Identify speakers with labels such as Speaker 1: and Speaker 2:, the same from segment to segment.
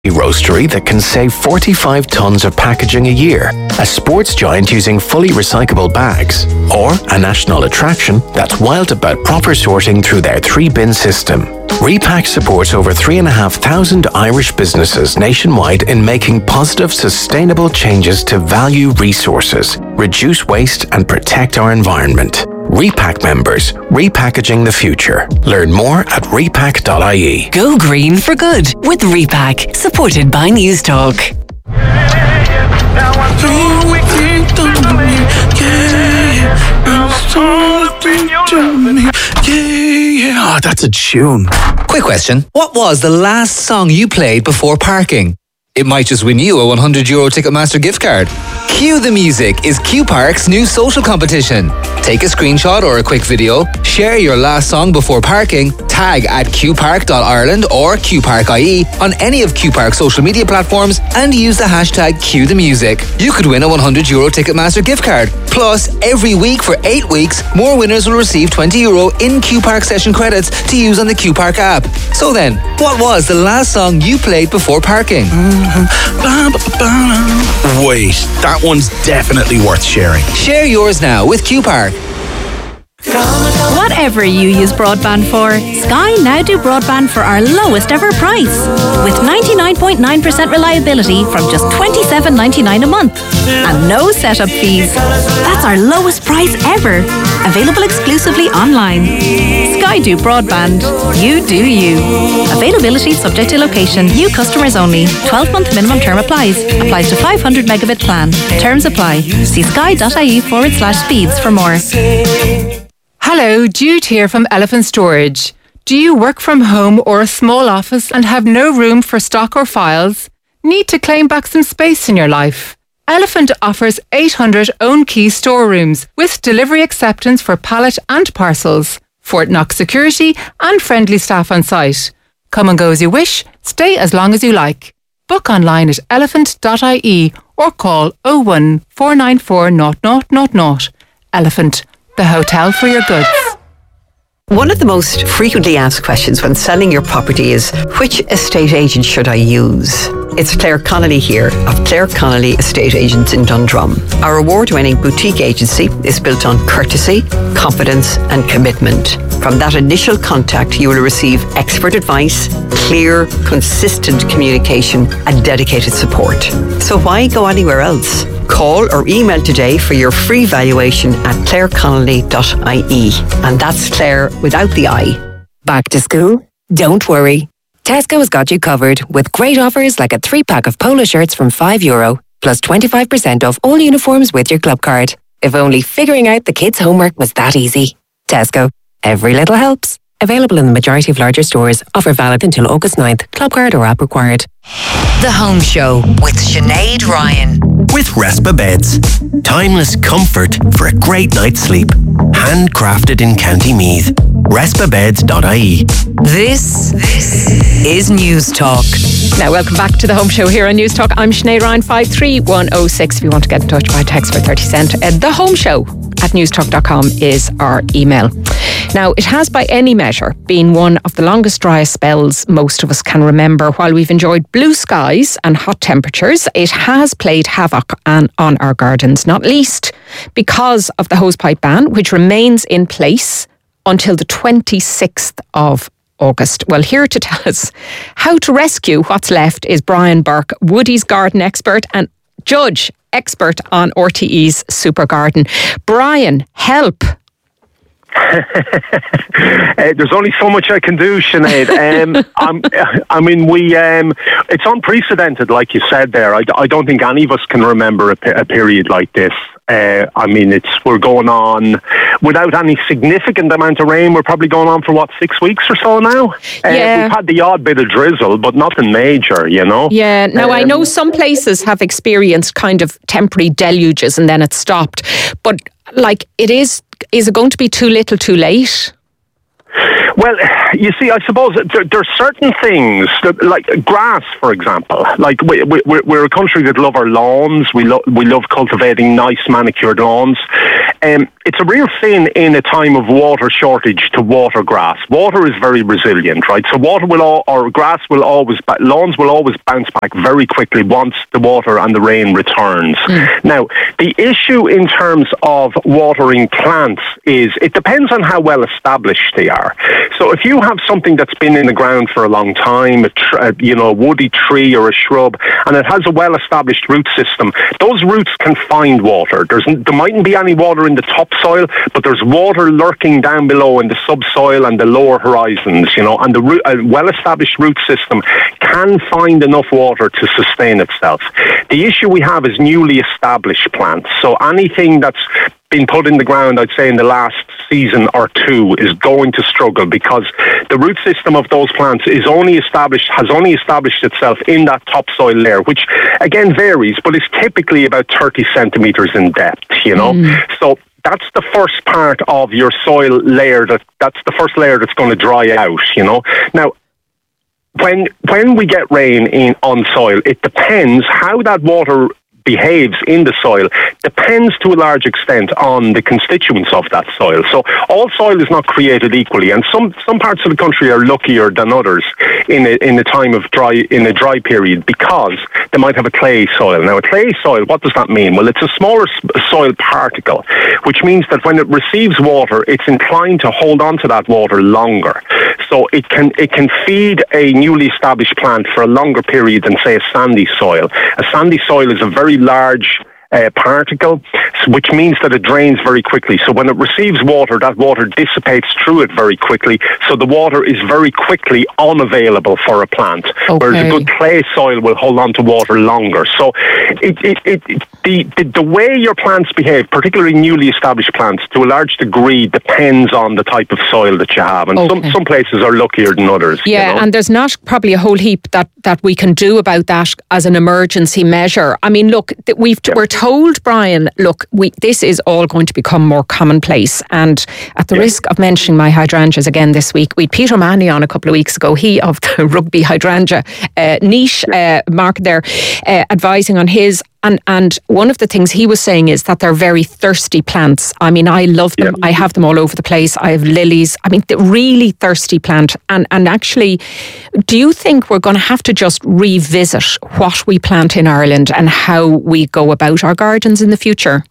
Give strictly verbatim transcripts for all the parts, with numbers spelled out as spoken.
Speaker 1: roastery that can save forty-five tonnes of packaging a year, a sports giant using fully recyclable bags, or a national attraction that's wild about proper sorting through their three-bin system. Repack supports over three and a half thousand Irish businesses nationwide in making positive, sustainable changes to value resources, reduce waste and protect our environment. Repack members, repackaging the future. Learn more at repack dot I E.
Speaker 2: Go green for good with Repack, supported by News Talk.
Speaker 3: Oh, that's a tune.
Speaker 4: Quick question. What was the last song you played before parking? It might just win you a one hundred euro Ticketmaster gift card. Cue the Music is Q Park's new social competition. Take a screenshot or a quick video, share your last song before parking, tag at q park dot ireland or q park dot I E on any of Q Park's social media platforms and use the hashtag Cue the Music. You could win a one hundred euro Ticketmaster gift card. Plus, every week for eight weeks, more winners will receive twenty euro in Q Park session credits to use on the Q Park app. So then, what was the last song you played before parking?
Speaker 3: Wait, that one's definitely worth sharing.
Speaker 4: Share yours now with Q Park.
Speaker 5: Whatever you use broadband for, Sky now do broadband for our lowest ever price. With ninety-nine point nine percent reliability from just twenty-seven ninety-nine a month. And no setup fees. That's our lowest price ever. Available exclusively online. Sky do broadband. You do you. Availability subject to location. New customers only. twelve month minimum term applies. Applies to five hundred megabit plan. Terms apply. See sky dot I E forward slash speeds for more.
Speaker 6: Hello, Jude here from Elephant Storage. Do you work from home or a small office and have no room for stock or files? Need to claim back some space in your life? Elephant offers eight hundred own key storerooms with delivery acceptance for pallet and parcels, Fort Knox security and friendly staff on site. Come and go as you wish, stay as long as you like. Book online at elephant dot I E or call oh one four nine four zero zero zero zero. Elephant, the hotel for your goods.
Speaker 7: One of the most frequently asked questions when selling your property is, which estate agent should I use? It's Claire Connolly here of Claire Connolly Estate Agents in Dundrum. Our award-winning boutique agency is built on courtesy, confidence and commitment. From that initial contact, you will receive expert advice, clear, consistent communication and dedicated support. So why go anywhere else? Call or email today for your free valuation at claire connolly dot I E. And that's Claire without the I.
Speaker 2: Back to school? Don't worry. Tesco has got you covered with great offers like a three-pack of polo shirts from five euro, plus twenty-five percent off all uniforms with your club card. If only figuring out the kids' homework was that easy. Tesco. Every little helps. Available in the majority of larger stores. Offer valid until August ninth. Club card or app required.
Speaker 8: The Home Show with Sinead Ryan.
Speaker 9: With Respa Beds. Timeless comfort for a great night's sleep. Handcrafted in County Meath. respa beds dot I E.
Speaker 8: This, this is News Talk.
Speaker 6: Now, welcome back to the Home Show here on News Talk. I'm Sinead Ryan, five three one oh six if you want to get in touch by text for thirty cent. Uh, the Home Show at newstalk dot com is our email. Now, it has by any measure been one of the longest driest spells most of us can remember. While we've enjoyed blue skies and hot temperatures, it has played havoc on, on our gardens, not least because of the hosepipe ban, which remains in place until the twenty-sixth of August. Well, here to tell us how to rescue what's left is Brian Burke, Woody's garden expert and judge expert on R T E's Super Garden. Brian, help.
Speaker 10: uh, there's only so much I can do, Sinead. Um, I'm, I mean, we. Um, it's unprecedented, like you said there. I, I don't think any of us can remember a, a period like this. Uh, I mean, it's we're going on without any significant amount of rain. We're probably going on for what, six weeks or so now. Uh,
Speaker 6: yeah.
Speaker 10: We've had the odd bit of drizzle, but nothing major, you know.
Speaker 6: Yeah. Now um, I know some places have experienced kind of temporary deluges and then it stopped. But like, it is. Is it going to be too little, too late?
Speaker 10: Well, you see, I suppose there, there are certain things, that, like grass, for example. Like we, we, we're a country that love our lawns. We, lo- we love cultivating nice manicured lawns. Um, it's a real sin in a time of water shortage to water grass. Water is very resilient, right? So water will, all, or grass will always, lawns will always bounce back very quickly once the water and the rain returns. Mm. Now, the issue in terms of watering plants is it depends on how well established they are. So if you have something that's been in the ground for a long time, a tr- a, you know, a woody tree or a shrub, and it has a well-established root system, those roots can find water. There's, there mightn't be any water in the topsoil, but there's water lurking down below in the subsoil and the lower horizons, you know, and the root, a well-established root system can find enough water to sustain itself. The issue we have is newly established plants. So anything that's been put in the ground, I'd say in the last season or two, is going to struggle because the root system of those plants is only established, has only established itself in that topsoil layer, which again varies, but is typically about thirty centimeters in depth, you know. Mm. So that's the first part of your soil layer, that that's the first layer that's going to dry out, you know. Now, when when we get rain in on soil, it depends how that water behaves in the soil depends to a large extent on the constituents of that soil. So all soil is not created equally, and some some parts of the country are luckier than others in a, in a time of dry in a dry period because they might have a clay soil. Now, a clay soil, what does that mean? Well, it's a smaller soil particle, which means that when it receives water, it's inclined to hold on to that water longer. So it can it can feed a newly established plant for a longer period than, say, a sandy soil. A sandy soil is a very large uh, particle, which means that it drains very quickly. So when it receives water, that water dissipates through it very quickly. So the water is very quickly unavailable for a plant, okay. Whereas a good clay soil will hold on to water longer. So it, it, it, it, the, the, the way your plants behave, particularly newly established plants, to a large degree depends on the type of soil that you have. And okay. some, some places are luckier than others.
Speaker 6: Yeah,
Speaker 10: you know?
Speaker 6: And there's not probably a whole heap that, that we can do about that as an emergency measure. I mean, look, we've, yeah. we're told, Brian, look, we, this is all going to become more commonplace. And at the yeah. risk of mentioning my hydrangeas again this week, we had Peter Manny on a couple of weeks ago, he of the rugby hydrangea uh, niche uh, market there, uh, advising on his. And and one of the things he was saying is that they're very thirsty plants. I mean, I love them. Yeah. I have them all over the place. I have lilies. I mean, the really thirsty plant. And and actually, do you think we're going to have to just revisit what we plant in Ireland and how we go about our gardens in the future?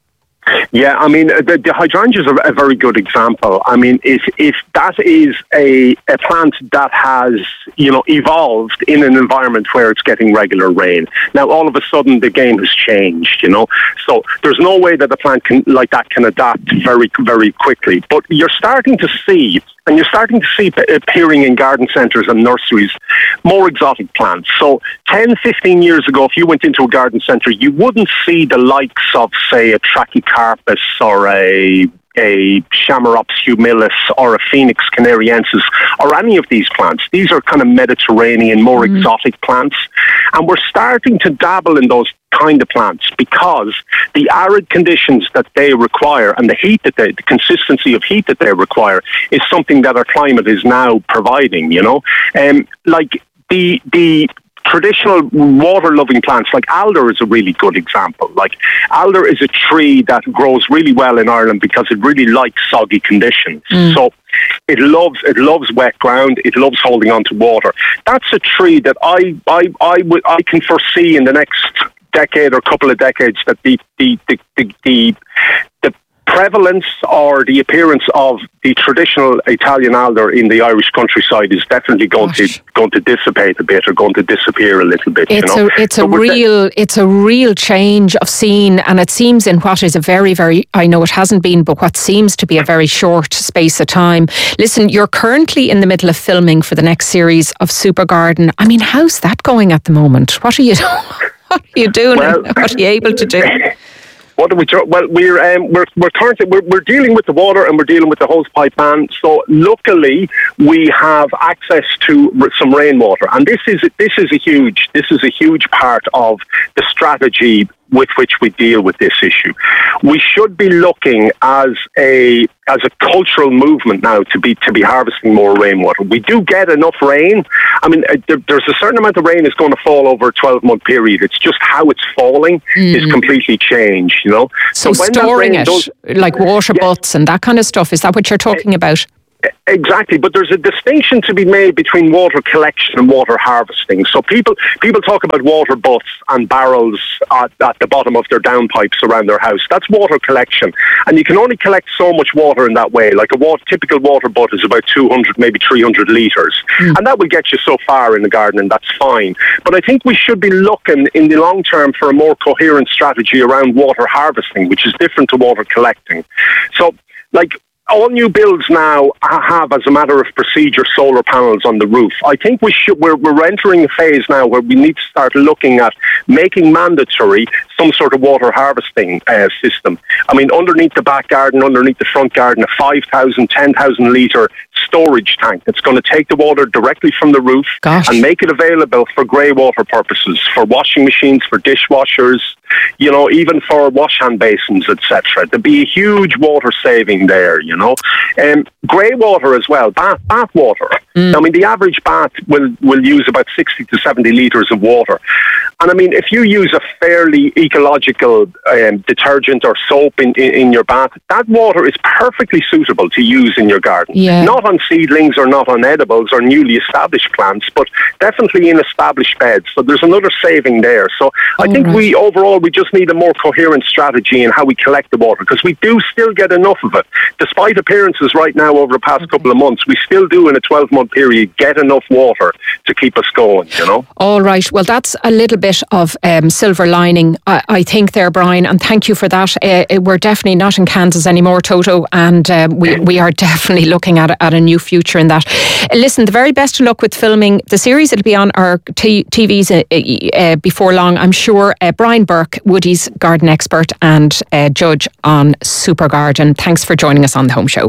Speaker 10: Yeah, I mean, the, the hydrangeas are a very good example. I mean, if if that is a, a plant that has, you know, evolved in an environment where it's getting regular rain, now all of a sudden the game has changed, you know. So there's no way that a plant can, like that can adapt very, very quickly. But you're starting to see, and you're starting to see appearing in garden centres and nurseries, more exotic plants. So ten, fifteen years ago, if you went into a garden centre, you wouldn't see the likes of, say, a Trachycarpus or a a Chamaerops humilis or a Phoenix canariensis or any of these plants. These are kind of Mediterranean, more mm. exotic plants. And we're starting to dabble in those kind of plants because the arid conditions that they require and the heat that they, the consistency of heat that they require is something that our climate is now providing, you know. Um, like the the traditional water-loving plants, like alder is a really good example. Like alder is a tree that grows really well in Ireland because it really likes soggy conditions. Mm. So it loves it loves wet ground. It loves holding on to water. That's a tree that I I I, would, I can foresee in the next decade or couple of decades that the the the the, the, the prevalence or the appearance of the traditional Italian alder in the Irish countryside is definitely going Gosh. to going to dissipate a bit or going to disappear a little bit.
Speaker 6: It's
Speaker 10: you know?
Speaker 6: a it's so a real de- it's a real change of scene, and it seems in what is a very very I know it hasn't been, but what seems to be a very short space of time. Listen, you're currently in the middle of filming for the next series of Super Garden. I mean, how's that going at the moment? What are you what are you doing? Well, what are you able to do?
Speaker 10: What are we? Well, we're um, we're we're currently we're, we're dealing with the water and we're dealing with the hose pipe ban. So luckily, we have access to some rainwater, and this is this is a huge this is a huge part of the strategy with which we deal with this issue. We should be looking as a as a cultural movement now to be to be harvesting more rainwater. We do get enough rain. I mean, uh, there, there's a certain amount of rain is going to fall over a twelve-month period. It's just how it's falling mm. is completely changed, you know.
Speaker 6: So, so storing it, does, like water yeah. butts and that kind of stuff, is that what you're talking about?
Speaker 10: Exactly, but there's a distinction to be made between water collection and water harvesting. So people people talk about water butts and barrels at, at the bottom of their downpipes around their house. That's water collection, and you can only collect so much water in that way. Like a water, typical water butt is about two hundred, maybe three hundred litres, mm. and that will get you so far in the garden, and that's fine. But I think we should be looking in the long term for a more coherent strategy around water harvesting, which is different to water collecting. So, like, all new builds now have, as a matter of procedure, solar panels on the roof. I think we should. We're, we're entering a phase now where we need to start looking at making mandatory some sort of water harvesting uh, system. I mean, underneath the back garden, underneath the front garden, a five thousand, ten thousand litre storage tank that's going to take the water directly from the roof Gosh. and make it available for grey water purposes, for washing machines, for dishwashers, you know, even for wash hand basins, et cetera. There'd be a huge water saving there, you know. Um, grey water as well, bath, bath water. Mm. I mean, the average bath will, will use about sixty to seventy litres of water. And I mean, if you use a fairly ecological um, detergent or soap in, in, in your bath, that water is perfectly suitable to use in your garden. Yeah. Not on seedlings or not on edibles or newly established plants, but definitely in established beds. So there's another saving there. So I oh, think right. we overall, we just need a more coherent strategy in how we collect the water, because we do still get enough of it. Despite appearances right now over the past okay. couple of months, we still do in a twelve-month period get enough water to keep us going, you know.
Speaker 6: All right. Well, that's a little bit of um, silver lining, I, I think there, Brian, and thank you for that. Uh, we're definitely not in Kansas anymore, Toto, and uh, we, we are definitely looking at, at a new future in that. Uh, listen, the very best of luck with filming the series. It'll be on our t- TVs uh, uh, before long, I'm sure. Uh, Brian Burke, Woody's garden expert and uh, judge on Super Garden. Thanks for joining us on The Home Show.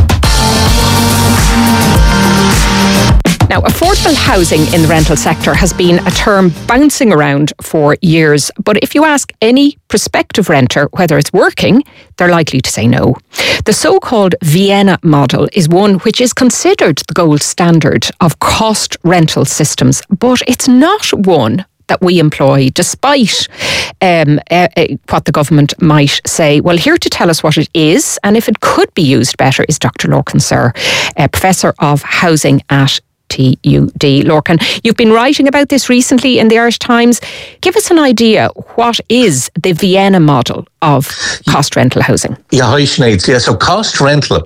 Speaker 6: Now, affordable housing in the rental sector has been a term bouncing around for years. But if you ask any prospective renter whether it's working, they're likely to say no. The so-called Vienna model is one which is considered the gold standard of cost rental systems, but it's not one that we employ, despite um, uh, uh, what the government might say. Well, here to tell us what it is and if it could be used better is Doctor Lorcan Sir, uh, Professor of Housing at T U D. Lorcan, you've been writing about this recently in the Irish Times. Give us an idea, what is the Vienna model of cost rental housing?
Speaker 11: Yeah, hi Sinead. Yeah, so cost rental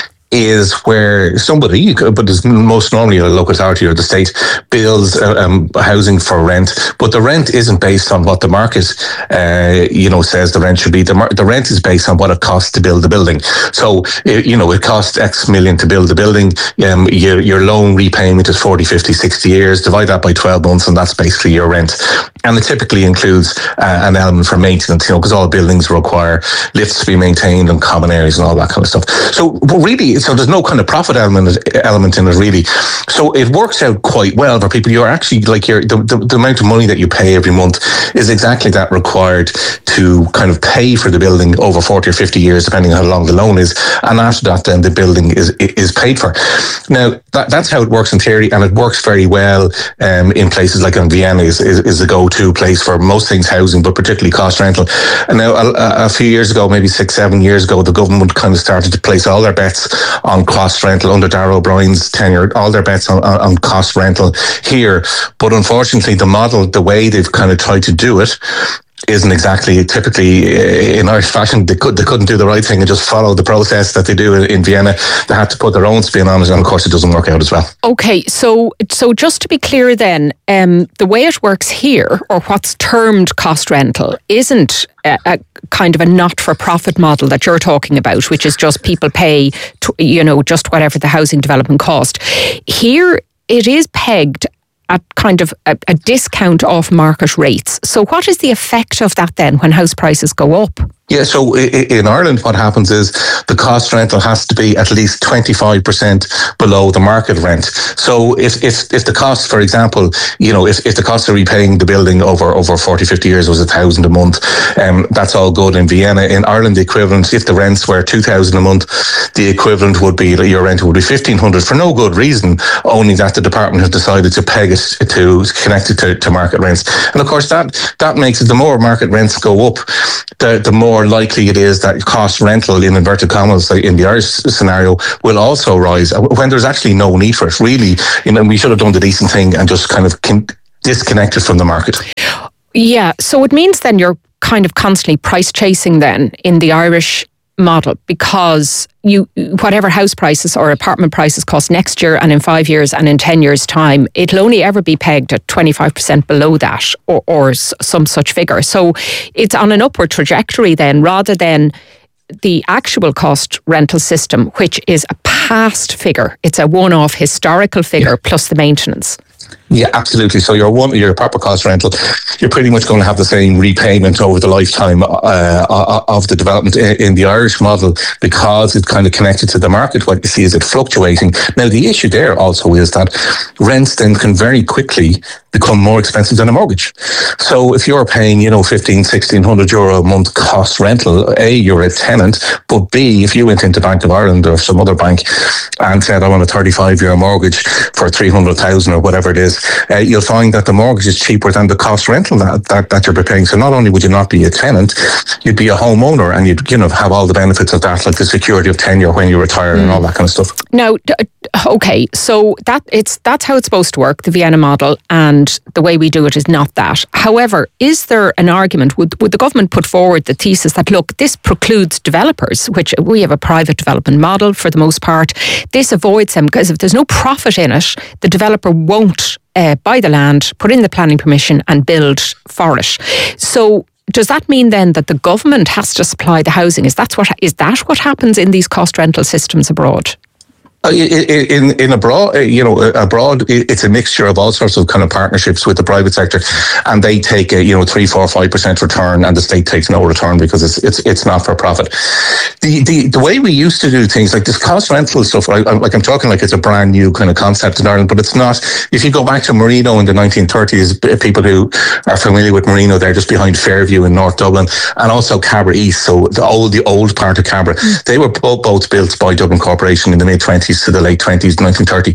Speaker 11: is where somebody, but it's most normally a local authority or the state, builds um, housing for rent, but the rent isn't based on what the market, uh, you know, says the rent should be. The, mar- the rent is based on what it costs to build the building. So, it, you know, it costs X million to build the building. Um, your, your loan repayment is forty, fifty, sixty years. Divide that by twelve months, and that's basically your rent. And it typically includes uh, an element for maintenance, you know, because all buildings require lifts to be maintained and common areas and all that kind of stuff. So, really, so there's no kind of profit element element in it, really. So it works out quite well for people. You're actually, like, your the, the, the amount of money that you pay every month is exactly that required to kind of pay for the building over forty or fifty years, depending on how long the loan is. And after that, then the building is is paid for. Now, that, that's how it works in theory, and it works very well um, in places like in Vienna is, is, is a go-to place for most things housing, but particularly cost rental. And now, a, a few years ago, maybe six, seven years ago, the government kind of started to place all their bets on cost rental under Darragh O'Brien's tenure, all their bets on, on, on cost rental here. But unfortunately, the model, the way they've kind of tried to do it, isn't exactly typically in Irish fashion. They could they couldn't do the right thing and just follow the process that they do in, in Vienna. They had to put their own spin on it, and of course it doesn't work out as well. Okay, so so just to be clear then, um, the way it works here, or what's termed cost rental, isn't a, a kind of a not-for-profit model that you're talking about, which is just people pay, to, you know, just whatever the housing development cost. Here it is pegged at kind of a, a discount off market rates. So what is the effect of that then when house prices go up? Yeah, so in Ireland, what happens is the cost rental has to be at least twenty-five percent below the market rent. So if if, if the cost, for example, you know, if, if the cost of repaying the building over, over forty, fifty years was a thousand a month, um, that's all good in Vienna. In Ireland, the equivalent, if the rents were two thousand a month, the equivalent would be, your rent would be fifteen hundred for no good reason, only that the department has decided to peg it to, connect it to, to market rents. And of course, that, that makes it, the more market rents go up, the, the more more likely it is that cost rental, in inverted commas, in the Irish scenario, will also rise when there's actually no need for it. Really, you know, we should have done the decent thing and just kind of disconnected from the market.
Speaker 6: Yeah, so it means then you're kind of constantly price chasing then in the Irish model, because you whatever house prices or apartment prices cost next year and in five years and in ten years time, it'll only ever be pegged at twenty-five percent below that or, or some such figure. So it's on an upward trajectory then, rather than the actual cost rental system, which is a past figure. It's a one-off historical figure, yeah, plus the maintenance.
Speaker 11: Yeah, absolutely. So your one, your proper cost rental, you're pretty much going to have the same repayment over the lifetime uh, of the development. In the Irish model, because it's kind of connected to the market, what you see is it fluctuating. Now, the issue there also is that rents then can very quickly become more expensive than a mortgage. So if you're paying, you know, fifteen, sixteen hundred euro a month cost rental, A, you're a tenant, but B, if you went into Bank of Ireland or some other bank and said, I want a thirty-five year mortgage for three hundred thousand or whatever it is, uh, you'll find that the mortgage is cheaper than the cost rental that, that, that you're paying. So not only would you not be a tenant, you'd be a homeowner, and you'd, you know, have all the benefits of that, like the security of tenure when you retire mm. and all that kind of stuff.
Speaker 6: Now, okay, so that it's that's how it's supposed to work, the Vienna model, and the way we do it is not that. However, is there an argument, would, would the government put forward the thesis that, look, this precludes developers, which we have a private development model for the most part, this avoids them, because if there's no profit in it, the developer won't uh, buy the land, put in the planning permission and build for it. So does that mean then that the government has to supply the housing? Is that what, is that what happens in these cost rental systems abroad?
Speaker 11: In in abroad, you know, abroad, it's a mixture of all sorts of kind of partnerships with the private sector, and they take a, you know, three, four, five percent return, and the state takes no return because it's it's it's not for profit. The the the way we used to do things, like this cost rental stuff, I, I'm, like I'm talking like it's a brand new kind of concept in Ireland, but it's not. If you go back to Marino in the nineteen thirties, people who are familiar with Marino, they're just behind Fairview in North Dublin, and also Cabra East, so the old the old part of Cabra, mm. they were both, both built by Dublin Corporation in the mid twenties to the late twenties, nineteen thirty,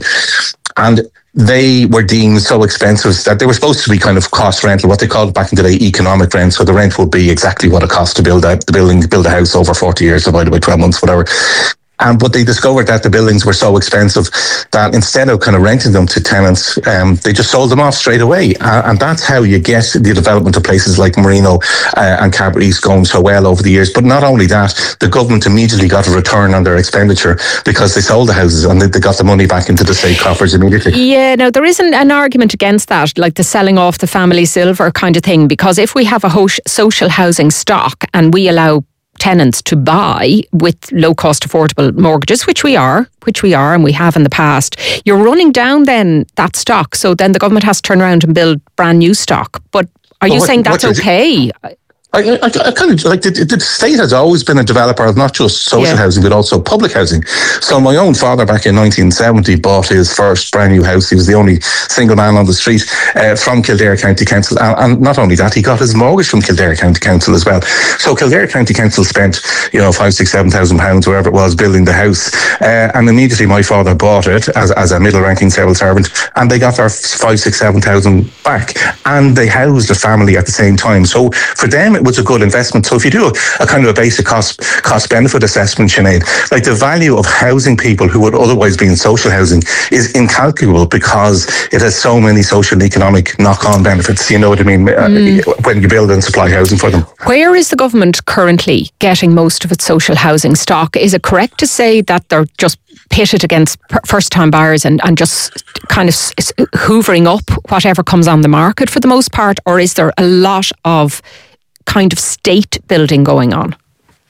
Speaker 11: and they were deemed so expensive that they were supposed to be kind of cost rental, what they called back in the day economic rent. So the rent would be exactly what it costs to build a, the building, build a house over forty years divided by twelve months, whatever. Um, but they discovered that the buildings were so expensive that instead of kind of renting them to tenants, um, they just sold them off straight away. Uh, and that's how you get the development of places like Marino uh, and Cabra East going so well over the years. But not only that, the government immediately got a return on their expenditure because they sold the houses and they got the money back into the state coffers immediately.
Speaker 6: Yeah, now there isn't an argument against that, like the selling off the family silver kind of thing, because if we have a ho- social housing stock and we allow tenants to buy with low cost affordable mortgages, which we are, which we are and we have in the past, you're running down then that stock. So then the government has to turn around and build brand new stock. But are you well, what, saying that's okay?
Speaker 11: I, I, I kind of like the, the state has always been a developer of not just social yeah. housing but also public housing. So my own father back in nineteen seventy bought his first brand new house. He was the only single man on the street uh, from Kildare County Council, and, and not only that, he got his mortgage from Kildare County Council as well. So Kildare County Council spent, you know, five, six, seven thousand pounds, wherever it was, building the house, uh, and immediately my father bought it as as a middle-ranking civil servant, and they got their five, six, seven thousand back, and they housed a family at the same time. So for them, it was a good investment. So if you do a, a kind of a basic cost cost benefit assessment, Sinead, like the value of housing people who would otherwise be in social housing is incalculable because it has so many social and economic knock-on benefits. You know what I mean? Mm. Uh, when you build and supply housing for them.
Speaker 6: Where is the government currently getting most of its social housing stock? Is it correct to say that they're just pitted against first-time buyers and, and just kind of hoovering up whatever comes on the market for the most part, or is there a lot of kind of state building going on?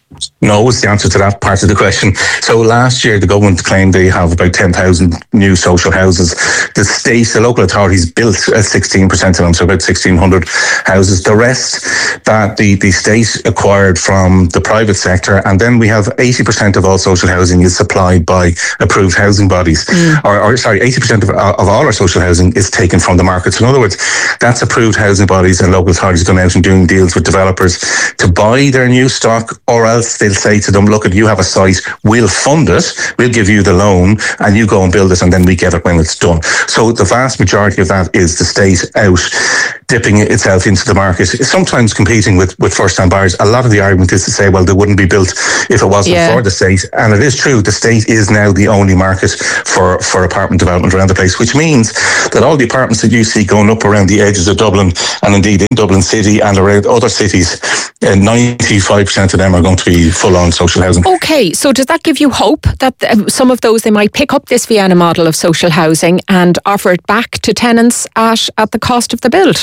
Speaker 11: No, is the answer to that part of the question. So last year, the government claimed they have about ten thousand new social houses. The state, the local authorities built uh, sixteen percent of them, so about sixteen hundred houses. The rest that the, the state acquired from the private sector, and then we have eighty percent of all social housing is supplied by approved housing bodies. Mm. Or, or sorry, eighty percent of, of all our social housing is taken from the market. So in other words, that's approved housing bodies and local authorities going out and doing deals with developers to buy their new stock, or else they'll say to them, look, if you have a site, we'll fund it, we'll give you the loan, and you go and build it, and then we get it when it's done. So the vast majority of that is the state out dipping itself into the market, sometimes competing with, with first-time buyers. A lot of the argument is to say, well, they wouldn't be built if it wasn't yeah. for the state. And it is true, the state is now the only market for, for apartment development around the place, which means that all the apartments that you see going up around the edges of Dublin, and indeed in Dublin City and around other cities, uh, ninety-five percent of them are going to be full-on social housing.
Speaker 6: Okay, so does that give you hope that uh, some of those, they might pick up this Vienna model of social housing and offer it back to tenants at, at the cost of the build?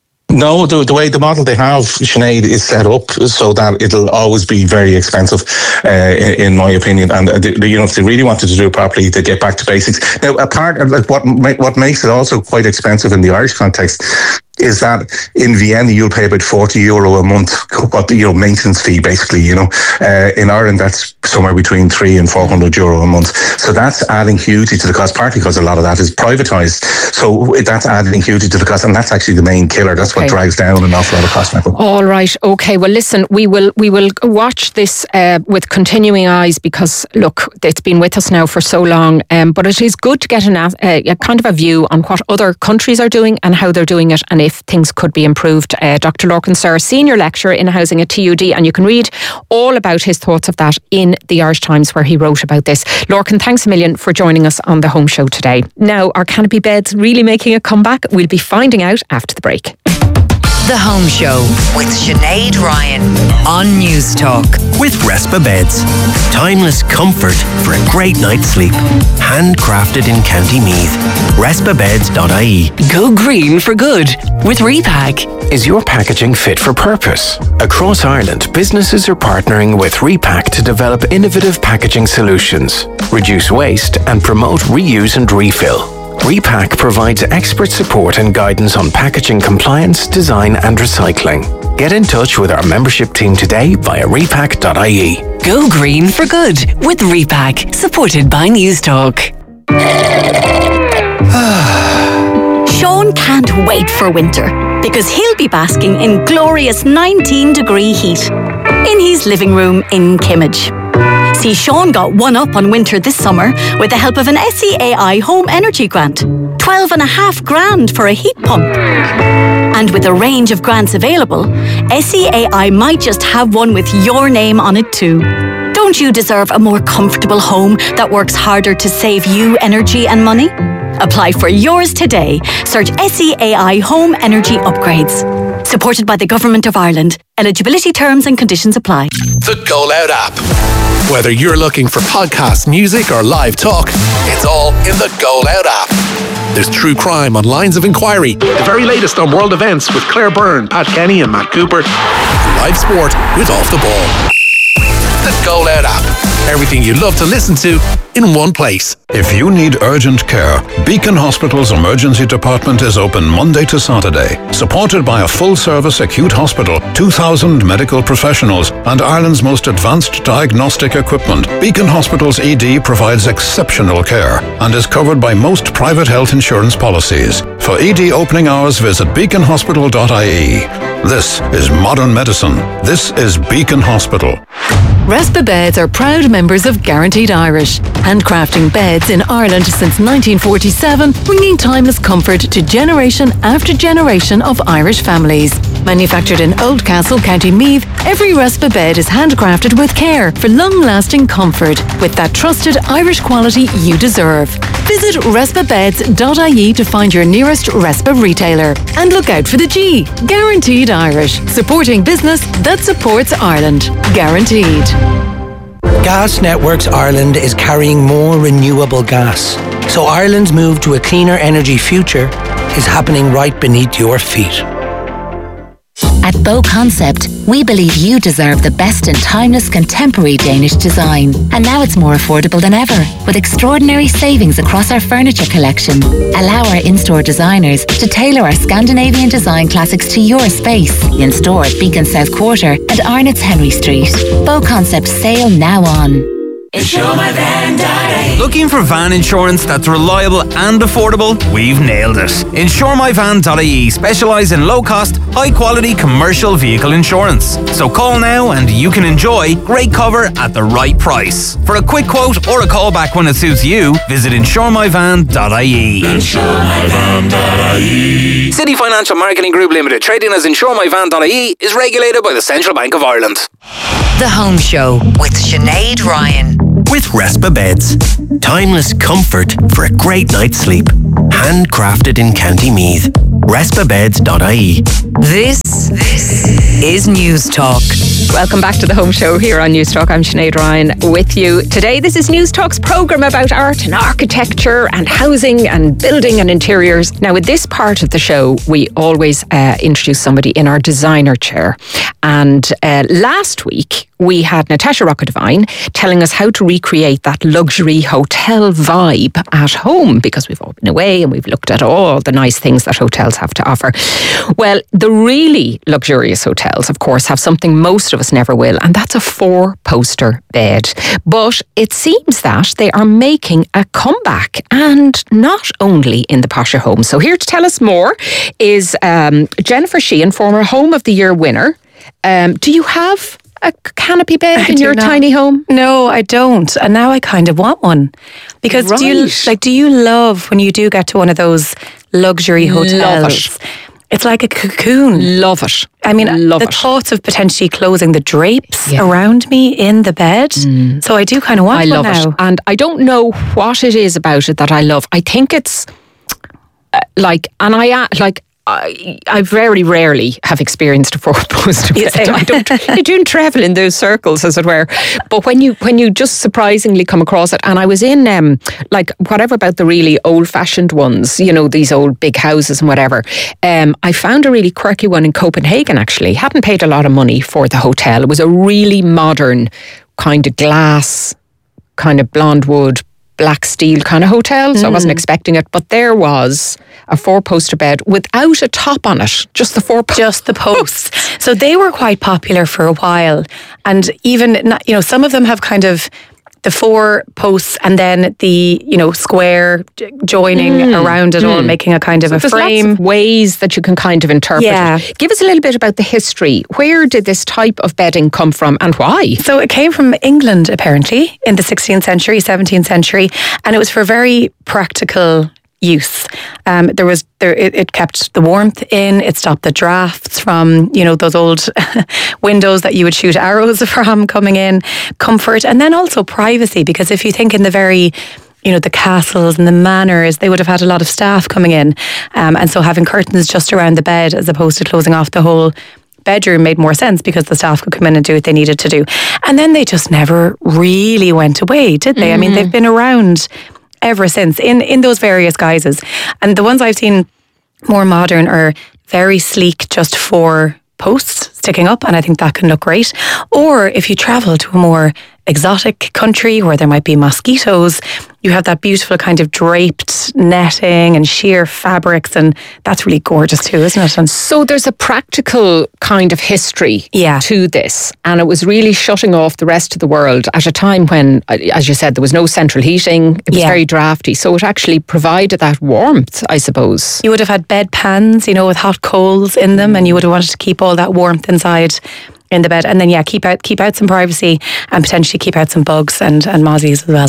Speaker 11: No, the, the way the model they have, Sinead, is set up so that it'll always be very expensive, uh, in, in my opinion. And uh, the, you know, if they really wanted to do it properly, they get back to basics. Now, a part of like what what makes it also quite expensive in the Irish context is that in Vienna you'll pay about forty euro a month, what the you know maintenance fee basically. You know, uh, in Ireland that's somewhere between three and four hundred euro a month. So that's adding hugely to the cost. Partly because a lot of that is privatised, so that's adding hugely to the cost, and that's actually the main killer. That's what okay. drags down an awful lot of cost. Now.
Speaker 6: All right, okay. Well, listen, we will we will watch this uh, with continuing eyes, because look, it's been with us now for so long. Um, but it is good to get an, uh, a kind of a view on what other countries are doing and how they're doing it, and if things could be improved. Uh, Doctor Lorcan Sir, Senior Lecturer in Housing at T U D, and you can read all about his thoughts of that in the Irish Times, where he wrote about this. Lorcan, thanks a million for joining us on the Home Show today. Now, are canopy beds really making a comeback? We'll be finding out after the break.
Speaker 8: The Home Show with Sinead Ryan on News Talk.
Speaker 9: With Respa Beds. Timeless comfort for a great night's sleep. Handcrafted in County Meath. respa beds dot I E.
Speaker 2: Go green for good with Repack.
Speaker 1: Is your packaging fit for purpose? Across Ireland, businesses are partnering with Repack to develop innovative packaging solutions, reduce waste, and promote reuse and refill. Repack provides expert support and guidance on packaging compliance, design and recycling. Get in touch with our membership team today via repack dot I E.
Speaker 2: Go green for good with Repack, supported by News Talk.
Speaker 12: Sean can't wait for winter because he'll be basking in glorious nineteen degree heat in his living room in Kimmage. See, Sean got one up on winter this summer with the help of an S E A I Home Energy Grant. Twelve and a half grand for a heat pump. And with a range of grants available, S E A I might just have one with your name on it too. Don't you deserve a more comfortable home that works harder to save you energy and money? Apply for yours today. Search S E A I Home Energy Upgrades. Supported by the Government of Ireland. Eligibility terms and conditions apply.
Speaker 13: The Go Loud app. Whether you're looking for podcasts, music or live talk, it's all in the Go Loud app. There's true crime on Lines of Inquiry, the very latest on world events with Claire Byrne, Pat Kenny and Matt Cooper, and live sport with Off the Ball. The Go Loud app. Everything you love to listen to in one place.
Speaker 14: If you need urgent care, Beacon Hospital's emergency department is open Monday to Saturday. Supported by a full-service acute hospital, two thousand medical professionals, and Ireland's most advanced diagnostic equipment, Beacon Hospital's E D provides exceptional care and is covered by most private health insurance policies. For E D opening hours, visit beacon hospital dot I E. This is modern medicine. This is Beacon Hospital.
Speaker 15: Respa Beds are proud members of Guaranteed Irish, handcrafting beds in Ireland since nineteen forty-seven, bringing timeless comfort to generation after generation of Irish families. Manufactured in Oldcastle, County Meath, every Respa bed is handcrafted with care for long-lasting comfort with that trusted Irish quality you deserve. Visit respa beds dot I E to find your nearest Respa retailer. And look out for the G, Guaranteed Irish, supporting business that supports Ireland. Guaranteed.
Speaker 16: Gas Networks Ireland is carrying more renewable gas. So Ireland's move to a cleaner energy future is happening right beneath your feet.
Speaker 17: At Bow Concept, we believe you deserve the best in timeless contemporary Danish design. And now it's more affordable than ever, with extraordinary savings across our furniture collection. Allow our in-store designers to tailor our Scandinavian design classics to your space. In store at Beacon South Quarter and Arnott's Henry Street. Bow Concept sale now on.
Speaker 18: Insure My Van dot I E. Looking for van insurance that's reliable and affordable? We've nailed it. Insure My Van dot I E specialise in low-cost, high-quality commercial vehicle insurance. So call now and you can enjoy great cover at the right price. For a quick quote or a call back when it suits you, visit Insure My Van dot I E. Insure My Van dot I E. City Financial Marketing Group Limited, trading as Insure My Van dot I E, is regulated by the Central Bank of Ireland.
Speaker 8: The Home Show with Sinead Ryan.
Speaker 9: With Respa Beds. Timeless comfort for a great night's sleep. Handcrafted in County Meath. respa beds dot I E.
Speaker 8: This, this is News Talk.
Speaker 6: Welcome back to the Home Show here on News Talk. I'm Sinead Ryan with you. Today, this is News Talk's programme about art and architecture and housing and building and interiors. Now, with this part of the show, we always uh, introduce somebody in our designer chair. And uh, last week, we had Natasha Rockadevine telling us how to recreate that luxury hotel vibe at home, because we've all been away and we've looked at all the nice things that hotels have to offer. Well, the really luxurious hotels, of course, have something most of us never will, and that's a four-poster bed. But it seems that they are making a comeback, and not only in the posher homes. So here to tell us more is um, Jennifer Sheehan, former Home of the Year winner. Um, do you have a canopy bed in your
Speaker 19: not.
Speaker 6: tiny home?
Speaker 19: No, I don't. And now I kind of want one. Because
Speaker 6: right.
Speaker 19: do you like do you love when you do get to one of those luxury hotels?
Speaker 6: Love it.
Speaker 19: It's like a cocoon.
Speaker 6: Love it.
Speaker 19: I mean,
Speaker 6: Love
Speaker 19: the
Speaker 6: it.
Speaker 19: thoughts of potentially closing the drapes
Speaker 6: Yeah.
Speaker 19: around me in the bed. Mm. So I do kind of want
Speaker 6: I
Speaker 19: one
Speaker 6: love
Speaker 19: now.
Speaker 6: it. And I don't know what it is about it that I love. I think it's uh, like, and I uh, like, I, I very rarely have experienced a four-poster
Speaker 19: Yeah,
Speaker 6: bed.
Speaker 19: same.
Speaker 6: I don't. I don't travel in those circles, as it were. But when you when you just surprisingly come across it, and I was in um like whatever about the really old-fashioned ones, you know, these old big houses and whatever. Um, I found a really quirky one in Copenhagen. Actually, hadn't paid a lot of money for the hotel. It was a really modern kind of glass, kind of blonde wood, black steel kind of hotel, so mm. I wasn't expecting it. But there was a four-poster bed without a top on it, just the four posts.
Speaker 19: Just the posts. So they were quite popular for a while. And even, you know, some of them have kind of the four posts and then the, you know, square joining mm. around it mm. all, making a kind of
Speaker 6: so
Speaker 19: a
Speaker 6: there's
Speaker 19: frame.
Speaker 6: Lots of ways that you can kind of interpret
Speaker 19: yeah.
Speaker 6: it. Give us a little bit about the history. Where did this type of bedding come from and why?
Speaker 19: So it came from England, apparently, in the sixteenth century, seventeenth century, and it was for very practical use. Um, there was there it, it kept the warmth in. It stopped the drafts from, you know, those old windows that you would shoot arrows from coming in. Comfort, and then also privacy, because if you think in the very, you know, the castles and the manors, they would have had a lot of staff coming in, um, and so having curtains just around the bed as opposed to closing off the whole bedroom made more sense, because the staff could come in and do what they needed to do. And then they just never really went away, did they? Mm-hmm. I mean, they've been around ever since in, in those various guises. And the ones I've seen more modern are very sleek, just four posts sticking up, and I think that can look great. Or if you travel to a more exotic country where there might be mosquitoes, you have that beautiful kind of draped netting and sheer fabrics, and that's really gorgeous too, isn't it? And
Speaker 6: so there's a practical kind of history
Speaker 19: yeah.
Speaker 6: to this, and it was really shutting off the rest of the world at a time when, as you said, there was no central heating. It was
Speaker 19: yeah.
Speaker 6: very drafty, so it actually provided that warmth, I suppose.
Speaker 19: You would have had bed pans, you know, with hot coals in them, and you would have wanted to keep all that warmth inside in the bed, and then yeah, keep out keep out some privacy and potentially keep out some bugs and, and mozzies as well.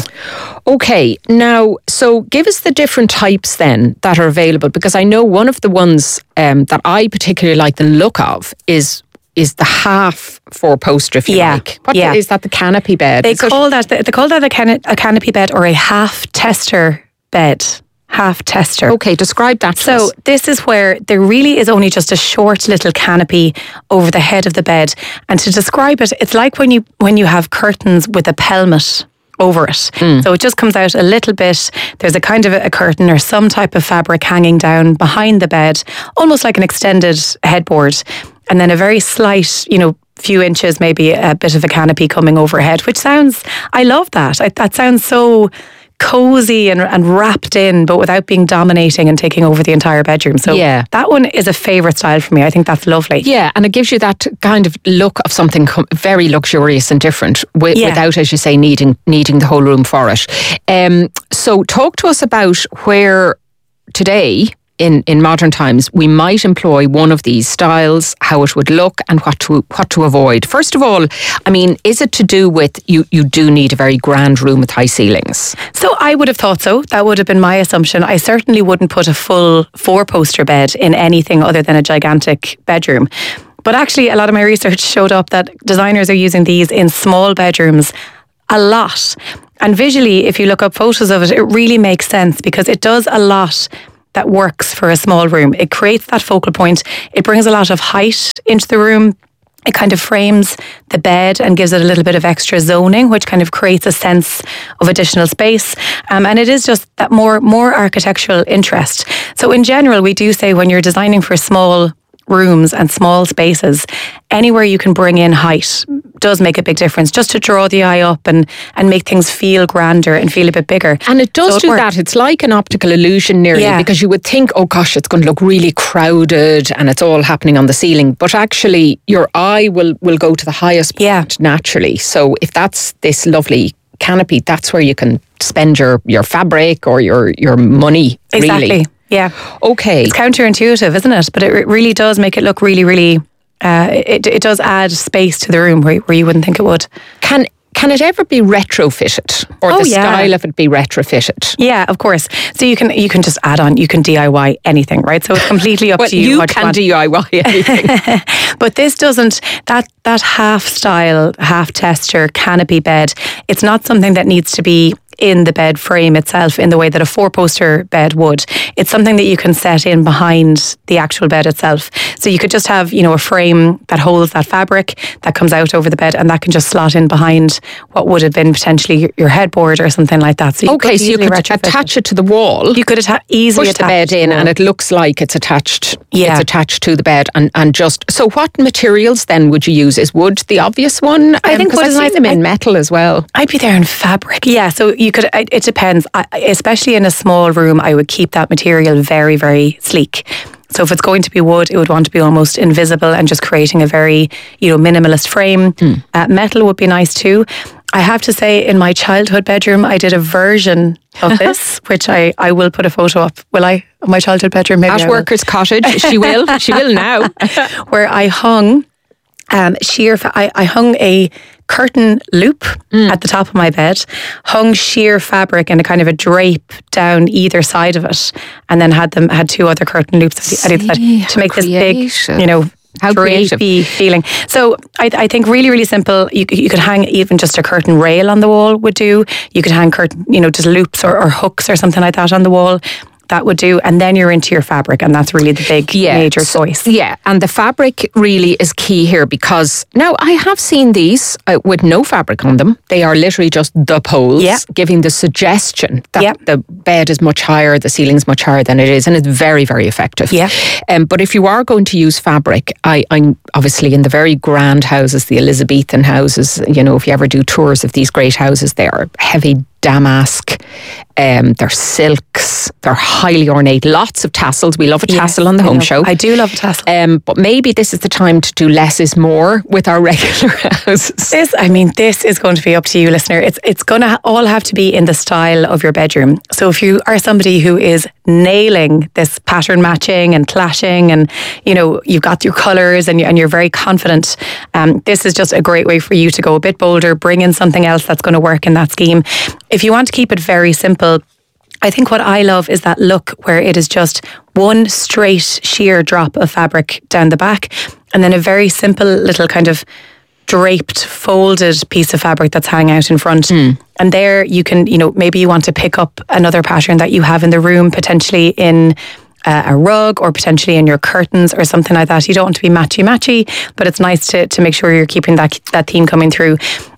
Speaker 6: Okay, now, so give us the different types then that are available, because I know one of the ones um, that I particularly like the look of is is the half four poster, if you
Speaker 19: yeah,
Speaker 6: like. What
Speaker 19: yeah.
Speaker 6: is that, the canopy bed?
Speaker 19: They
Speaker 6: so
Speaker 19: call that they call that a, can- a canopy bed or a half tester bed. Half tester.
Speaker 6: Okay, describe that.
Speaker 19: So this is where there really is only just a short little canopy over the head of the bed, and to describe it, it's like when you when you have curtains with a pelmet over it. Mm. So it just comes out a little bit. There's a kind of a, a curtain or some type of fabric hanging down behind the bed, almost like an extended headboard. and then a very slight, you know, few inches, maybe a bit of a canopy coming overhead, which sounds, I love that. I, that sounds so cozy and, and wrapped in, but without being dominating and taking over the entire bedroom. So
Speaker 6: yeah.
Speaker 19: that one is a favourite style for me. I think that's lovely.
Speaker 6: Yeah, and it gives you that kind of look of something com- very luxurious and different wi-
Speaker 19: Yeah.
Speaker 6: without, as you say, needing needing the whole room for it. Um, so talk to us about where today, in, in modern times, we might employ one of these styles, how it would look and what to what to avoid. First of all, I mean, is it to do with you, you do need a very grand room with high ceilings?
Speaker 19: So I would have thought so. That would have been my assumption. I certainly wouldn't put a full four-poster bed in anything other than a gigantic bedroom. But actually, a lot of my research showed up that designers are using these in small bedrooms a lot. And visually, if you look up photos of it, it really makes sense because it does a lot that works for a small room. It creates that focal point. It brings a lot of height into the room. It kind of frames the bed and gives it a little bit of extra zoning, which kind of creates a sense of additional space. Um, and it is just that more, more architectural interest. So in general, we do say when you're designing for small rooms and small spaces, anywhere you can bring in height does make a big difference, just to draw the eye up and, and make things feel grander and feel a bit bigger.
Speaker 6: And it does
Speaker 19: So it
Speaker 6: do
Speaker 19: works.
Speaker 6: that. It's like an optical illusion nearly,
Speaker 19: Yeah.
Speaker 6: because you would think, oh gosh, it's going to look really crowded and it's all happening on the ceiling. But actually, your eye will, will go to the highest point naturally. So if that's this lovely canopy, that's where you can spend your, your fabric or your, your money,
Speaker 19: Exactly.
Speaker 6: really.
Speaker 19: Yeah.
Speaker 6: Okay.
Speaker 19: It's counterintuitive, isn't it? But it re- really does make it look really, really. Uh, it it does add space to the room where, where you wouldn't think it would.
Speaker 6: Can can it ever be retrofitted, or
Speaker 19: Oh,
Speaker 6: the
Speaker 19: yeah.
Speaker 6: style of it be retrofitted?
Speaker 19: Yeah, of course. So you can you can just add on. You can D I Y anything, right? So it's completely up
Speaker 6: Well,
Speaker 19: to you.
Speaker 6: you
Speaker 19: what
Speaker 6: can
Speaker 19: want.
Speaker 6: D I Y anything.
Speaker 19: But this doesn't. That that half style, half texture canopy bed. It's not something that needs to be in the bed frame itself in the way that a four-poster bed would. It's something that you can set in behind the actual bed itself. So you could just have, you know, a frame that holds that fabric that comes out over the bed, and that can just slot in behind what would have been potentially your, your headboard or something like that. So you
Speaker 6: Okay, so you
Speaker 19: easily
Speaker 6: could
Speaker 19: retrofit
Speaker 6: attach it to the wall.
Speaker 19: You could atta- easily
Speaker 6: push the
Speaker 19: attach
Speaker 6: bed
Speaker 19: it to
Speaker 6: in,
Speaker 19: the
Speaker 6: and
Speaker 19: wall.
Speaker 6: it looks like it's attached.
Speaker 19: Yeah.
Speaker 6: It's attached to the bed, and, and just so. What materials then would you use? Is wood the obvious one?
Speaker 19: I think
Speaker 6: because
Speaker 19: wood
Speaker 6: I've
Speaker 19: is
Speaker 6: seen
Speaker 19: nice.
Speaker 6: them in
Speaker 19: I-
Speaker 6: metal as well.
Speaker 19: I'd be there in fabric. Yeah, so you could, it it depends. I, especially in a small room, I would keep that material very, very sleek. So if it's going to be wood, it would want to be almost invisible and just creating a very, you know, minimalist frame.
Speaker 6: Mm.
Speaker 19: Uh, metal would be nice too. I have to say, in my childhood bedroom, I did a version of this, which I, I will put a photo up. Will I? Of my childhood bedroom? Maybe I
Speaker 6: At
Speaker 19: will.
Speaker 6: Workers' Cottage, she will. She will now.
Speaker 19: Where I hung um, sheer, fa- I, I hung a curtain loop at the top of my bed, hung sheer fabric and a kind of a drape down either side of it, and then had them had two other curtain loops at the- at either
Speaker 6: See,
Speaker 19: side to
Speaker 6: how
Speaker 19: make this big,
Speaker 6: creative.
Speaker 19: you know,
Speaker 6: How creative.
Speaker 19: drapey feeling. So I, I think really, really simple. You, c- you could hang even just a curtain rail on the wall would do. You could hang curtain, you know, just loops or, or hooks or something like that on the wall. That would do. And then you're into your fabric, and that's really the big major
Speaker 6: so-
Speaker 19: choice.
Speaker 6: Yeah, and the fabric really is key here, because now I have seen these uh, with no fabric on them. They are literally just the poles,
Speaker 19: Yeah.
Speaker 6: giving the suggestion that
Speaker 19: Yeah.
Speaker 6: the bed is much higher, the ceiling's much higher than it is, and it's very, very effective.
Speaker 19: Yeah.
Speaker 6: Um, but if you are going to use fabric, I, I'm obviously in the very grand houses, the Elizabethan houses, you know, if you ever do tours of these great houses, they are heavy damask, um, they're silks, they're highly ornate, lots of tassels. We love a
Speaker 19: Yes,
Speaker 6: tassel on the
Speaker 19: I
Speaker 6: home
Speaker 19: know.
Speaker 6: show.
Speaker 19: I do love a tassel.
Speaker 6: Um, but maybe this is the time to do less is more with our regular houses.
Speaker 19: This, I mean, this is going to be up to you, listener. It's it's going to ha- all have to be in the style of your bedroom. So if you are somebody who is nailing this pattern matching and clashing, and you know you've got your colours and you, and you're very confident, um, this is just a great way for you to go a bit bolder, bring in something else that's going to work in that scheme. If you want to keep it very simple, I think what I love is that look where it is just one straight sheer drop of fabric down the back, and then a very simple little kind of draped, folded piece of fabric that's hanging out in front.
Speaker 6: Mm.
Speaker 19: And there you can, you know, maybe you want to pick up another pattern that you have in the room, potentially in uh, a rug or potentially in your curtains or something like that. You don't want to be matchy-matchy, but it's nice to, to make sure you're keeping that that theme coming through.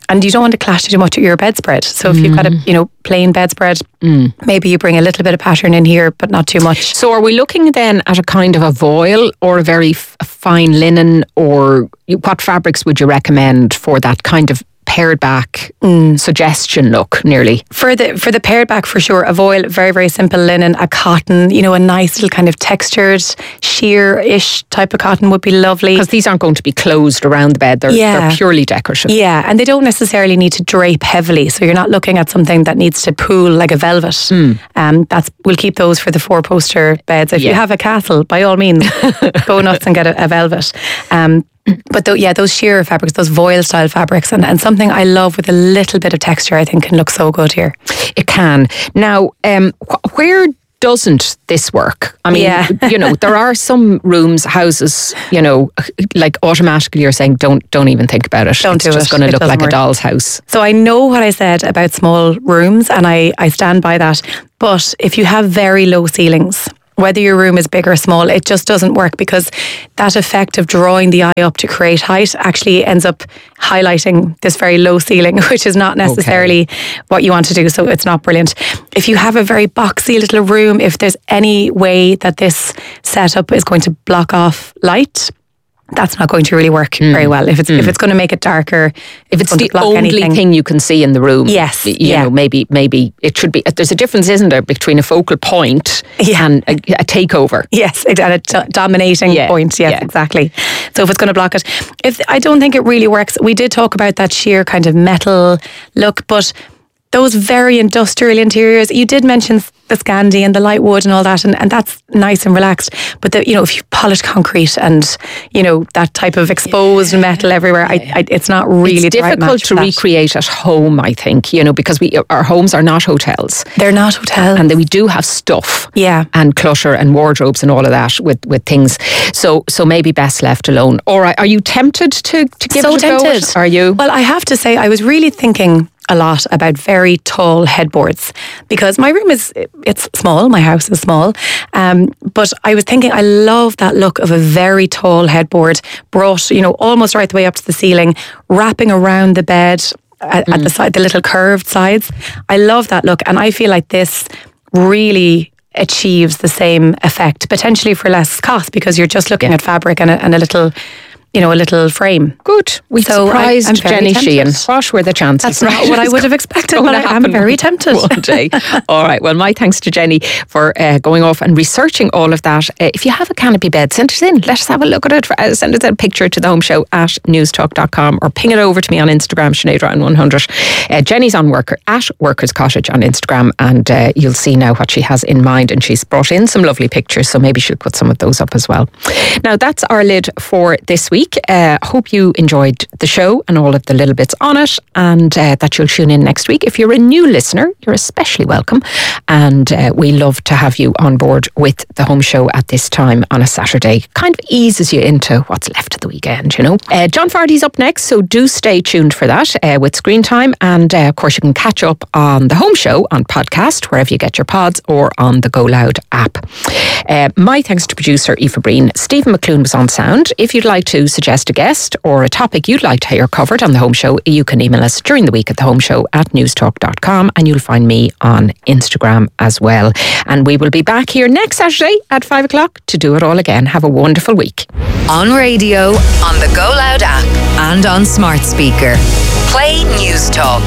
Speaker 19: and you don't want to clash too much with your bedspread. So if mm. you've got a, you know, plain bedspread, mm. maybe you bring a little bit of pattern in here, but not too much.
Speaker 6: So are we looking then at a kind of a voile or a very f- fine linen, or what fabrics would you recommend for that kind of pared back mm. suggestion look, nearly?
Speaker 19: For the for the pared back, for sure, a voile, very, very simple linen, a cotton, you know, a nice little kind of textured, sheer-ish type of cotton would be lovely.
Speaker 6: Because these aren't going to be closed around the bed, they're, yeah. they're purely decorative.
Speaker 19: Yeah, and they don't necessarily need to drape heavily, so you're not looking at something that needs to pool like a velvet. Mm. Um, that's we'll keep those for the four-poster beds. If yeah. you have a castle, by all means, go nuts and get a, a velvet. Um, But th- yeah, those sheer fabrics, those voile style fabrics, and, and something I love with a little bit of texture, I think can look so good here.
Speaker 6: It can. Now, um, wh- where doesn't this work? I mean, yeah. you know, there are some rooms, houses, you know, like automatically you're saying, don't don't even think about it.
Speaker 19: Don't
Speaker 6: it's
Speaker 19: do
Speaker 6: just
Speaker 19: it.
Speaker 6: going to look like
Speaker 19: work.
Speaker 6: a doll's house.
Speaker 19: So I know what I said about small rooms, and I, I stand by that. But if you have very low ceilings, whether your room is big or small, it just doesn't work, because that effect of drawing the eye up to create height actually ends up highlighting this very low ceiling, which is not necessarily okay. what you want to do. So it's not brilliant. If you have a very boxy little room, if there's any way that this setup is going to block off light, that's not going to really work mm. very well. If it's mm. if it's going to make it darker,
Speaker 6: if it's the only
Speaker 19: anything.
Speaker 6: thing you can see in the room,
Speaker 19: yes,
Speaker 6: you
Speaker 19: yeah.
Speaker 6: know, maybe maybe it should be. There's a difference, isn't there, between a focal point yeah. and a, a takeover?
Speaker 19: Yes, and a t- dominating yeah. point. Yes, yeah. exactly. So if it's going to block it, if I don't think it really works. We did talk about that sheer kind of metal look, but those very industrial interiors, you did mention the Scandi and the light wood and all that, and, and that's nice and relaxed. But the, you know, if you polish concrete and, you know, that type of exposed yeah. metal everywhere, I, I, it's not really
Speaker 6: it's
Speaker 19: the right
Speaker 6: difficult to
Speaker 19: that.
Speaker 6: recreate at home, I think, you know, because we our homes are not hotels.
Speaker 19: They're not hotels.
Speaker 6: And then we do have stuff
Speaker 19: yeah.
Speaker 6: and clutter and wardrobes and all of that with, with things. So so maybe best left alone. Or are you tempted to, to give
Speaker 19: so
Speaker 6: it a
Speaker 19: tempted.
Speaker 6: go? Are you?
Speaker 19: Well, I have to say, I was really thinking a lot about very tall headboards, because my room is, it's small, my house is small, um, but I was thinking I love that look of a very tall headboard brought, you know, almost right the way up to the ceiling, wrapping around the bed at, mm. at the side, the little curved sides. I love that look, and I feel like this really achieves the same effect, potentially for less cost, because you're just looking yeah. at fabric and a, and a little, you know, a little frame.
Speaker 6: Good. We so surprised I, Jenny tempted. Sheehan. What were the chances?
Speaker 19: That's not what I would have expected, but I'm very tempted.
Speaker 6: One day. All right. Well, my thanks to Jenny for uh, going off and researching all of that. Uh, if you have a canopy bed, send it in. Let us have a look at it. Uh, send us a picture to the home show at newstalk dot com, or ping it over to me on Instagram, Sinead Ryan one hundred. Uh, Jenny's on Worker at Workers Cottage on Instagram, and uh, you'll see now what she has in mind, and she's brought in some lovely pictures, so maybe she'll put some of those up as well. Now, that's our lid for this week. I uh, hope you enjoyed the show and all of the little bits on it, and uh, that you'll tune in next week. If you're a new listener, you're especially welcome, and uh, we love to have you on board with the home show at this time on a Saturday. Kind of eases you into what's left of the weekend, you know. Uh, John Fardy's up next, so do stay tuned for that uh, with Screen Time, and uh, of course you can catch up on the home show on podcast, wherever you get your pods, or on the Go Loud app. Uh, my thanks to producer Aoife Breen. Stephen McClune was on sound. If you'd like to suggest a guest or a topic you'd like to hear covered on the home show, you can email us during the week at the home show at newstalk dot com, and you'll find me on Instagram as well. And we will be back here next Saturday at five o'clock to do it all again. Have a wonderful week.
Speaker 8: On radio, on the Go Loud app, and on smart speaker. Play News Talk.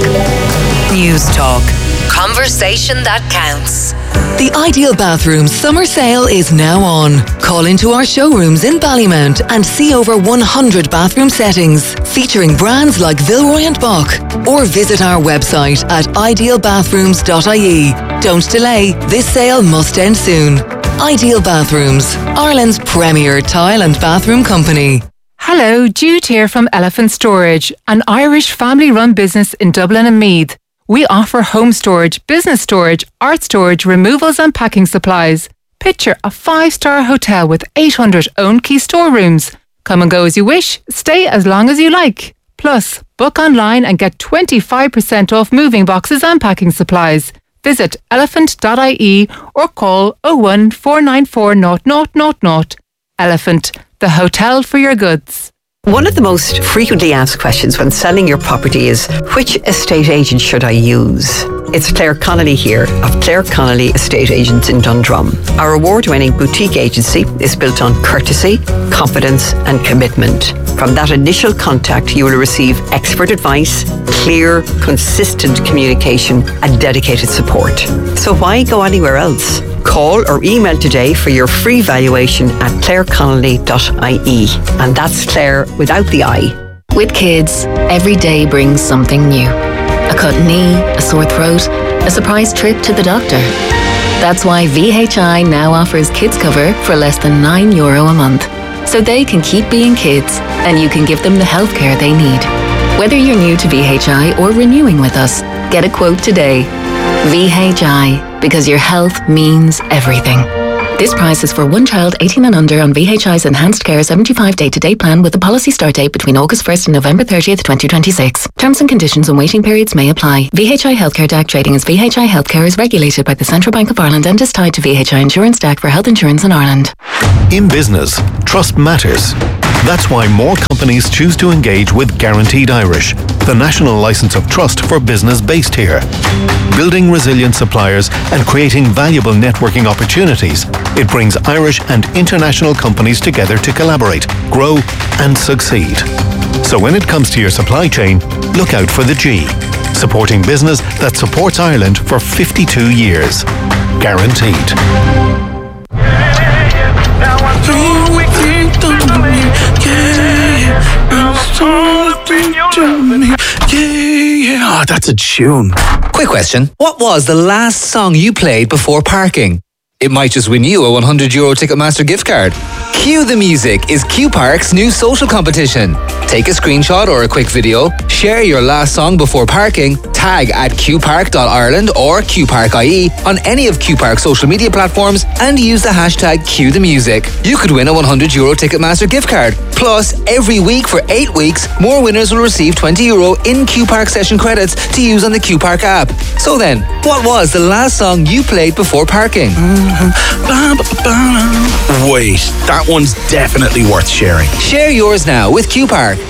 Speaker 8: News Talk. Conversation that counts.
Speaker 20: The Ideal Bathrooms summer sale is now on. Call into our showrooms in Ballymount and see over one hundred bathroom settings featuring brands like Villeroy and Boch, or visit our website at ideal bathrooms dot I E. Don't delay, this sale must end soon. Ideal Bathrooms, Ireland's premier tile and bathroom company.
Speaker 21: Hello, Jude here from Elephant Storage, an Irish family-run business in Dublin and Meath. We offer home storage, business storage, art storage, removals and packing supplies. Picture a five-star hotel with eight hundred own key storerooms. Come and go as you wish, stay as long as you like. Plus, book online and get twenty-five percent off moving boxes and packing supplies. Visit elephant dot I E or call oh one four nine four zero zero zero zero. Elephant, the hotel for your goods.
Speaker 7: One of the most frequently asked questions when selling your property is, which estate agent should I use? It's Claire Connolly here of Claire Connolly Estate Agents in Dundrum. Our award-winning boutique agency is built on courtesy, confidence and commitment. From that initial contact, you will receive expert advice, clear, consistent communication and dedicated support. So why go anywhere else? Call or email today for your free valuation at claire connolly dot I E. And that's Claire without the I.
Speaker 17: With kids, every day brings something new. A cut knee, a sore throat, a surprise trip to the doctor. That's why V H I now offers kids cover for less than nine euro a month. So they can keep being kids and you can give them the healthcare they need. Whether you're new to V H I or renewing with us, get a quote today. V H I, because your health means everything. This price is for one child eighteen and under on V H I's Enhanced Care seventy-five day-to-day plan with a policy start date between August first and November thirtieth, twenty twenty-six. Terms and conditions and waiting periods may apply. V H I Healthcare D A C trading as V H I Healthcare is regulated by the Central Bank of Ireland and is tied to V H I Insurance D A C for health insurance in Ireland.
Speaker 3: In business, trust matters. That's why more companies choose to engage with Guaranteed Irish, the national license of trust for business based here. Building resilient suppliers and creating valuable networking opportunities, it brings Irish and international companies together to collaborate, grow and succeed. So when it comes to your supply chain, look out for the G, supporting business that supports Ireland for fifty-two years. Guaranteed.
Speaker 4: Oh, that's a tune. Quick question. What was the last song you played before parking? It might just win you a one hundred euro Ticketmaster gift card. Cue the Music is Q Park's new social competition. Take a screenshot or a quick video, share your last song before parking, tag at q park dot ireland or q park dot I E on any of Q Park's social media platforms and use the hashtag Cue the Music. You could win a one hundred euro Ticketmaster gift card. Plus, every week for eight weeks, more winners will receive twenty euro in Q Park session credits to use on the Q Park app. So then, what was the last song you played before parking?
Speaker 22: Wait, that one's definitely worth sharing.
Speaker 4: Share yours now with Q Park.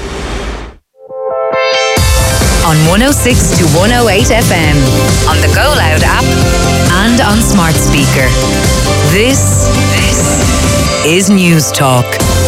Speaker 8: On one oh six to one oh eight F M, on the Go Loud app, and on smart speaker. This, this is News Talk.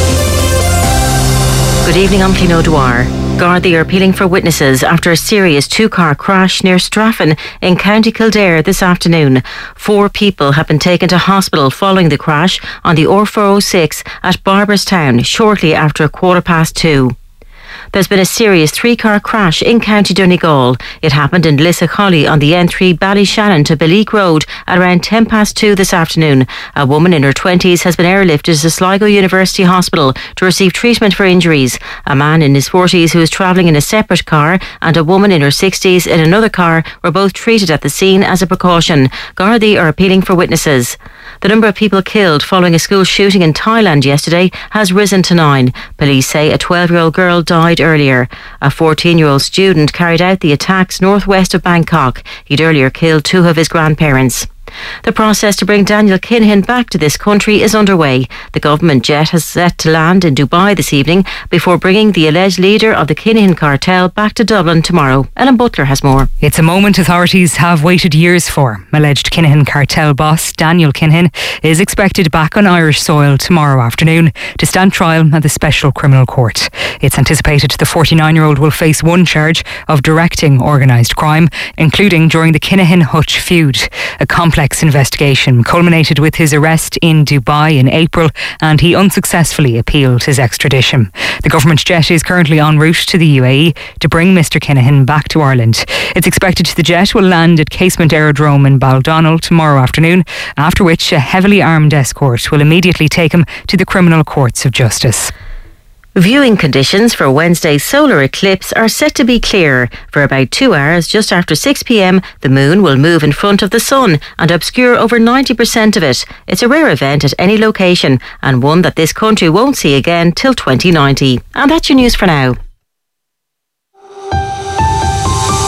Speaker 23: Good evening, I'm Clino Dwyer. Gardaí are appealing for witnesses after a serious two-car crash near Straffan in County Kildare this afternoon. Four people have been taken to hospital following the crash on the R four oh six at Barberstown shortly after a quarter past two. There's been a serious three-car crash in County Donegal. It happened in Lissacolly on the N three Ballyshannon to Belleek Road at around ten past two this afternoon. A woman in her twenties has been airlifted to Sligo University Hospital to receive treatment for injuries. A man in his forties who was travelling in a separate car and a woman in her sixties in another car were both treated at the scene as a precaution. Gardaí are appealing for witnesses. The number of people killed following a school shooting in Thailand yesterday has risen to nine. Police say a twelve-year-old girl died earlier. A fourteen-year-old student carried out the attacks northwest of Bangkok. He'd earlier killed two of his grandparents. The process to bring Daniel Kinahan back to this country is underway. The government jet has set to land in Dubai this evening before bringing the alleged leader of the Kinahan cartel back to Dublin tomorrow. Ellen Butler has more.
Speaker 24: It's a moment authorities have waited years for. Alleged Kinahan cartel boss Daniel Kinahan is expected back on Irish soil tomorrow afternoon to stand trial at the Special Criminal Court. It's anticipated the forty-nine-year-old will face one charge of directing organised crime, including during the Kinahan-Hutch feud. A complex investigation culminated with his arrest in Dubai in April and he unsuccessfully appealed his extradition. The government jet is currently en route to the U A E to bring Mister Kinahan back to Ireland. It's expected the jet will land at Casement Aerodrome in Baldonnel tomorrow afternoon, after which a heavily armed escort will immediately take him to the criminal courts of justice.
Speaker 23: Viewing conditions for Wednesday's solar eclipse are set to be clear. For about two hours just after six p.m, the moon will move in front of the sun and obscure over ninety percent of it. It's a rare event at any location and one that this country won't see again till twenty ninety. And that's your news for now.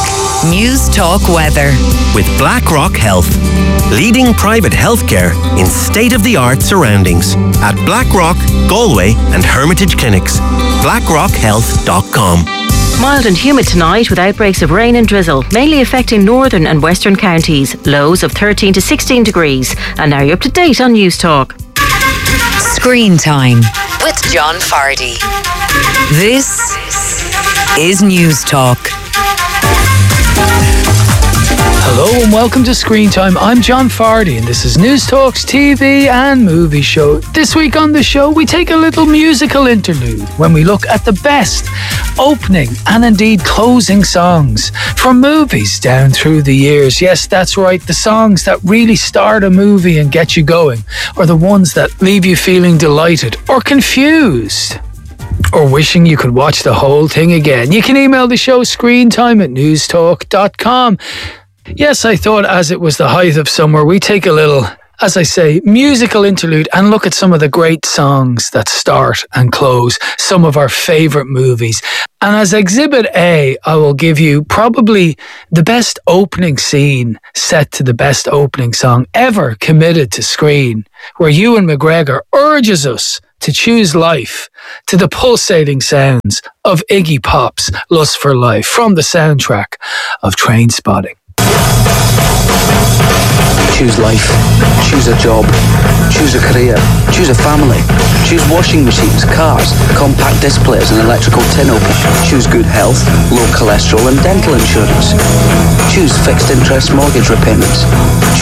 Speaker 8: News Talk weather.
Speaker 9: With BlackRock Health. Leading private healthcare in state-of-the-art surroundings. At BlackRock, Galway and Hermitage Clinics. blackrock health dot com.
Speaker 23: Mild and humid tonight with outbreaks of rain and drizzle, mainly affecting northern and western counties. Lows of thirteen to sixteen degrees. And now you're up to date on News Talk.
Speaker 8: Screen Time with John Fardy. This is News Talk.
Speaker 1: Hello and welcome to Screen Time. I'm John Fardy and this is News Talk's T V and movie show. This week on the show we take a little musical interlude when we look at the best opening and indeed closing songs from movies down through the years. Yes, that's right, the songs that really start a movie and get you going, or the ones that leave you feeling delighted or confused, or wishing you could watch the whole thing again. You can email the show screentime at newstalk dot com. Yes, I thought as it was the height of summer, we take a little, as I say, musical interlude and look at some of the great songs that start and close some of our favourite movies. And as Exhibit A, I will give you probably the best opening scene set to the best opening song ever committed to screen, where Ewan McGregor urges us to choose life to the pulsating sounds of Iggy Pop's Lust for Life from the soundtrack of Trainspotting.
Speaker 5: Choose life, choose a job, choose a career, choose a family, choose washing machines, cars, compact disc players and electrical tin opener. Choose good health, low cholesterol and dental insurance. Choose fixed interest mortgage repayments. Choose